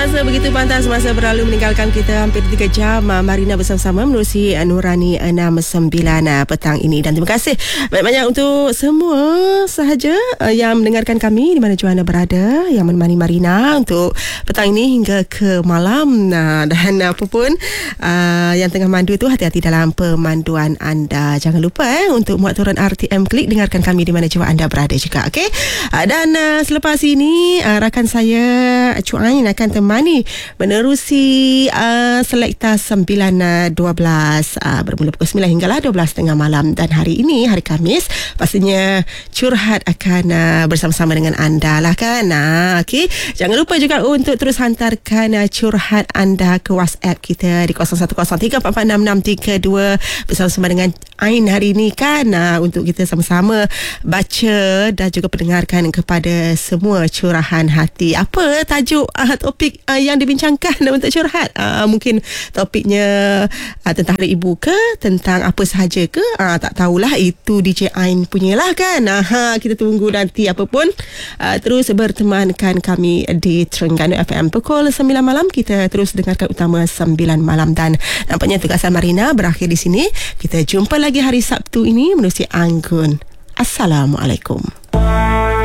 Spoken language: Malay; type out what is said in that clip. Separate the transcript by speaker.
Speaker 1: Masa begitu pantas, masa berlalu meninggalkan kita hampir 3 jam. Marina bersama-sama menerusi Nurani 69 petang ini. Dan terima kasih banyak-banyak untuk semua sahaja yang mendengarkan kami di mana jua anda berada, yang menemani Marina untuk petang ini hingga ke malam. Dan apa pun yang tengah mandu tu, hati-hati dalam pemanduan anda. Jangan lupa untuk muat turun RTM Klik, dengarkan kami di mana jua anda berada juga. Okay? Dan selepas ini rakan saya Cuk Ain akan temani menerusi Selekta 9.12 bermula pukul 9 hinggalah 12.30 malam. Dan hari ini, hari Khamis, pastinya curhat akan bersama-sama dengan anda lah kan. Okay. Jangan lupa juga untuk terus hantarkan curhat anda ke WhatsApp kita di 0103446632 bersama-sama dengan Ain hari ini kan, untuk kita sama-sama baca dan juga pendengarkan kepada semua curahan hati. Apa tajuk topik yang dibincangkan untuk curhat? Mungkin topiknya tentang Hari Ibu ke, tentang apa sahaja ke, tak tahulah, itu DJ Ain punyalah kan. Kita tunggu nanti. Apa pun terus bertemankan kami di Terengganu FM pukul 9 malam. Kita terus dengarkan utama 9 malam. Dan nampaknya tugasan Marina berakhir di sini. Kita jumpa lagi hari Sabtu ini menerusi Anggun. Assalamualaikum.